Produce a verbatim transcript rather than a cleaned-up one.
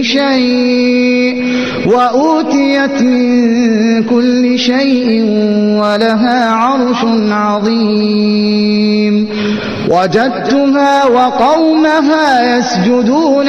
شيء وأوتيت من كل شيء ولها عرش عظيم وجدتها وقومها يسجدون